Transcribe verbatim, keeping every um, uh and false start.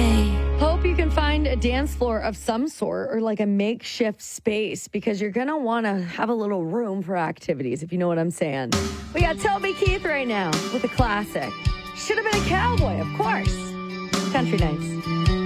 okay. Hope you can find a dance floor of some sort or like a makeshift space because you're going to want to have a little room for activities, if you know what I'm saying. We got Toby Keith right now with a classic. Should have been a cowboy, of course. Country Nights.